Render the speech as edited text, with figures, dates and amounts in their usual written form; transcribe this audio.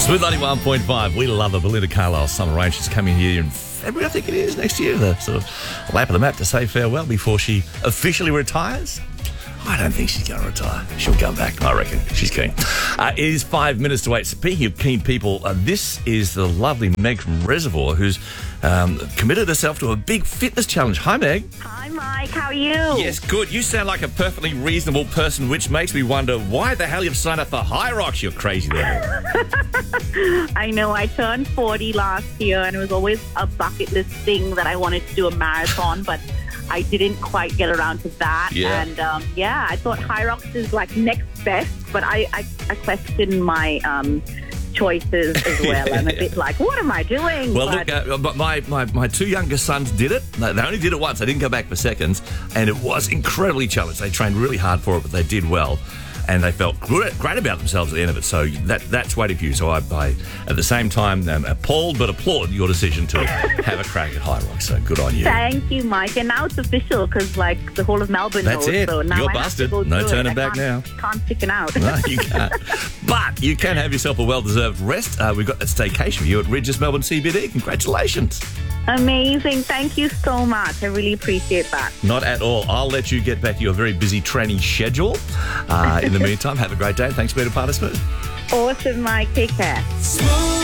Smooth 91.5. We love the Belinda Carlisle Summer Rain. She's coming here in February, I think it is, next year. The sort of lap of the map to say farewell before she officially retires. I don't think she's going to retire. She'll come back, I reckon. She's keen. It is 5 minutes to 8. Speaking of keen people, this is the lovely Meg from Reservoir who's committed herself to a big fitness challenge. Hi, Meg. Hi, Mike. How are you? Yes, good. You sound like a perfectly reasonable person, which makes me wonder why the hell you've signed up for High Rocks. You're crazy there. I know. I turned 40 last year, and it was always a bucket list thing that I wanted to do a marathon, but I didn't quite get around to that. Yeah. And, I thought High Rocks is like next best, but I question my choices as well. I'm a bit like, what am I doing? Well, but look, my two youngest sons did it. They only did it once. They didn't go back for seconds, and it was incredibly challenged. They trained really hard for it, but they did well. And they felt great about themselves at the end of it. So that's waiting for you. So I at the same time, appalled but applaud your decision to have a crack at High Rocks. So good on you. Thank you, Mike. And now it's official because, like, the whole of Melbourne That's knows. it. So now You're I have busted. to go No through turning it. back now. Can't chicken out. No, you can't. But you can have yourself a well-deserved rest. We've got that staycation for you at Regis Melbourne CBD. Congratulations. Amazing. Thank you so much. I really appreciate that. Not at all. I'll let you get back to your very busy training schedule. In the meantime, have a great day. Thanks for being a part of Smooth. Awesome, Mike. Take care.